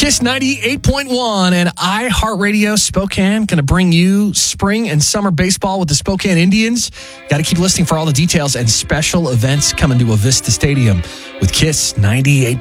Kiss 98.1 and iHeartRadio Spokane going to bring you spring and summer baseball with the Spokane Indians. Got to keep listening for all the details and special events coming to Avista Stadium with Kiss 98.1.